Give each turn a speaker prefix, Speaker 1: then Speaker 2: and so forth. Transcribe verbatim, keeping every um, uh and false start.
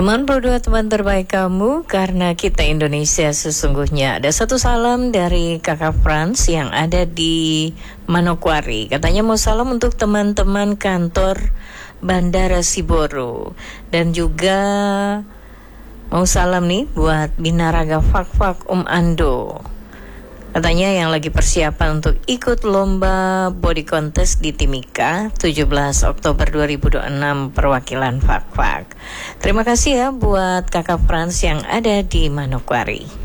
Speaker 1: Teman berdua, teman terbaik kamu, karena kita Indonesia sesungguhnya. Ada satu salam dari kakak Frans yang ada di Manokwari. Katanya mau salam untuk teman-teman kantor Bandara Siboro. Dan juga mau salam nih buat Binaraga Fak-Fak Om Ando. Katanya yang lagi persiapan untuk ikut lomba body contest di Timika tujuh belas Oktober dua ribu dua puluh enam perwakilan Fak-Fak. Terima kasih ya buat kakak Frans yang ada di Manokwari.